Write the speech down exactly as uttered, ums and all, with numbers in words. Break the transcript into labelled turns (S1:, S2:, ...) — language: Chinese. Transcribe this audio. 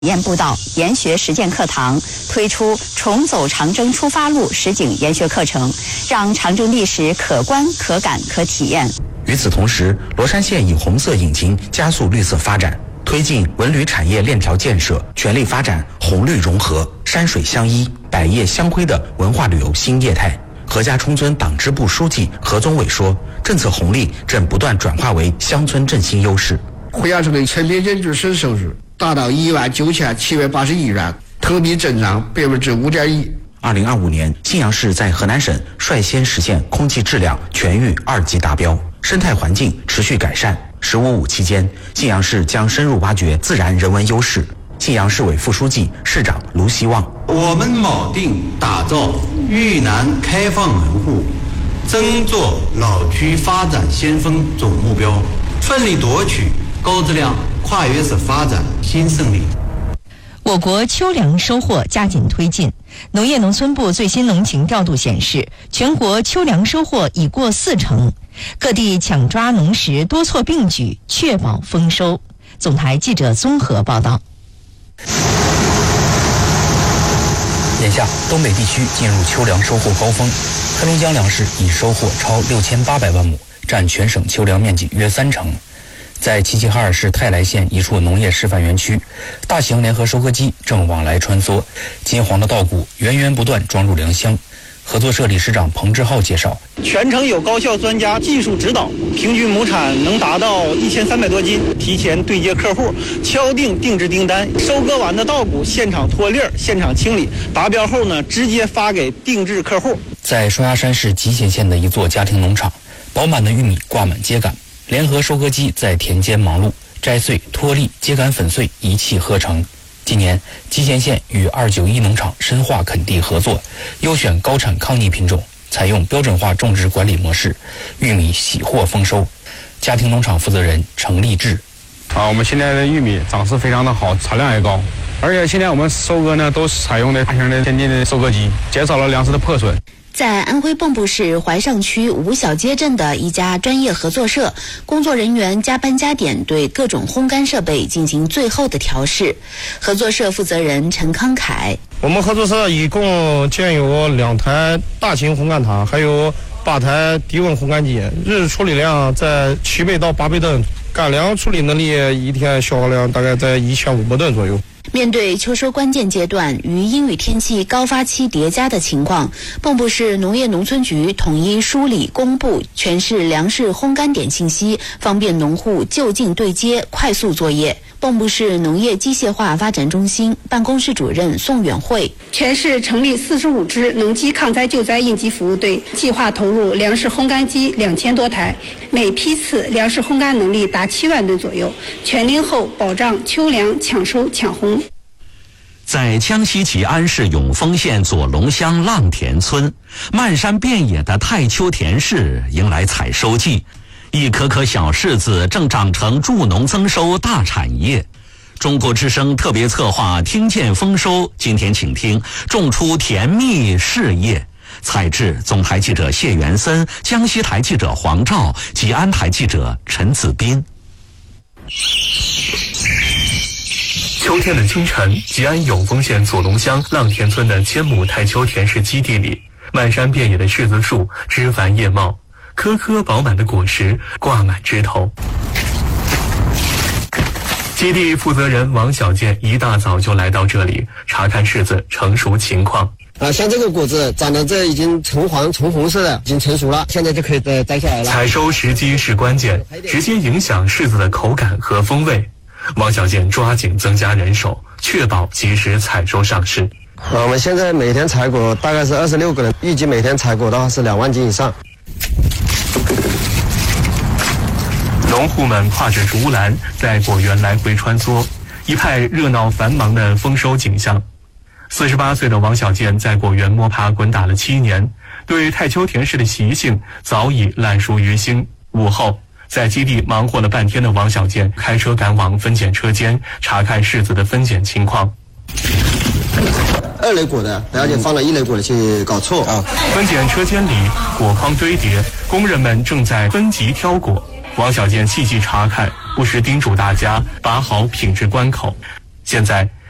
S1: 验步道研学实践课堂，推出重走长征出发路实景研学课程，让长征历史可观、可感、可体验。
S2: 与此同时，罗山县以红色引擎加速绿色发展，推进文旅产业链条建设，全力发展红绿融合、山水相依、百业相辉的文化旅游新业态。何家冲村党支部书记何宗伟说，政策红利正不断转化为乡村振兴优势。
S3: 会阳市的全年人均省收入达到一万九千七百八十亿元，同比增长百分之五点一。
S2: 二零二五年，信阳市在河南省率先实现空气质量全域二级达标，生态环境持续改善。十五五期间，信阳市将深入挖掘自然人文优势。信阳市委副书记、市长卢希望，
S4: 我们铆定打造豫南开放门户、争做老区发展先锋总目标，奋力夺取高质量跨越式发展新胜利。
S5: 我国秋粮收获加紧推进。农业农村部最新农情调度显示，全国秋粮收获已过四成，各地抢抓农时多措并举，确保丰收。总台记者综合报道。
S6: 眼下，东北地区进入秋粮收获高峰，黑龙江粮食已收获超六千八百万亩，占全省秋粮面积约三成。在齐齐哈尔市泰来县一处农业示范园区，大型联合收割机正往来穿梭，金黄的稻谷源源不断装入粮箱。合作社理事长彭志浩介绍，
S7: 全程有高校专家技术指导，平均亩产能达到一千三百多斤。提前对接客户，敲定定制订单，收割完的稻谷现场脱粒儿，现场清理，达标后呢，直接发给定制客户。
S6: 在双鸭山市集贤县的一座家庭农场，饱满的玉米挂满秸秆，联合收割机在田间忙碌，摘穗、脱粒、秸秆粉碎一气呵成。今年，集贤县与二九一农场深化垦地合作，优选高产抗逆品种，采用标准化种植管理模式，玉米喜获丰收。家庭农场负责人程立志：
S8: 啊，我们现在的玉米长势非常的好，产量也高，而且现在我们收割呢都采用的大型的先进的收割机，减少了粮食的破损。
S9: 在安徽蚌埠市怀上区吴小街镇的一家专业合作社，工作人员加班加点对各种烘干设备进行最后的调试。合作社负责人陈康凯：
S10: 我们合作社一共建有两台大型烘干塔，还有八台低温烘干机，日处理量在七倍到八倍吨，干粮处理能力一天消耗量大概在一千五百吨左右。
S9: 面对秋收关键阶段与阴雨天气高发期叠加的情况，蚌埠市农业农村局统一梳理公布全市粮食烘干点信息，方便农户就近对接，快速作业。蚌埠市农业机械化发展中心办公室主任宋远慧：
S11: 全市成立四十五支农机抗灾救灾应急服务队，计划投入粮食烘干机两千多台，每批次粮食烘干能力达七万吨左右，全龄后保障秋粮抢收抢烘。
S12: 在江西吉安市永丰县左龙乡浪田村，漫山遍野的太丘田市迎来采收季，一颗颗小柿子正长成助农增收大产业。中国之声特别策划听见丰收，今天请听种出甜蜜事业。采制总台记者谢元森，江西台记者黄照，吉安台记者陈子斌。
S13: 秋天的清晨，吉安永丰县左龙乡浪田村的千亩太丘田氏基地里，漫山遍野的柿子树枝繁叶茂，颗颗饱满的果实挂满枝头。基地负责人王小健一大早就来到这里查看柿子成熟情况。
S3: 啊，像这个果子长得这已经橙黄橙红色的，已经成熟了，现在就可以摘摘下来了。
S13: 采收时机是关键，直接影响柿子的口感和风味。王小健抓紧增加人手，确保及时采收上市。
S3: 我们现在每天采果大概是二十六个人，预计每天采果的话是两万斤以上。
S13: 农户们挎着竹篮在果园来回穿梭，一派热闹繁忙的丰收景象。四十八岁的王小健在果园摸爬滚打了七年，对太丘田氏的习性早已烂熟于心。午后，在基地忙活了半天的王小健开车赶往分拣车间查看柿子的分拣情况。
S3: 二类果的不要紧，放了一类果的去搞错啊！
S13: 分拣车间里果筐堆叠，工人们正在分级挑果。王小健细细查看，不时叮嘱大家把好品质关口。现在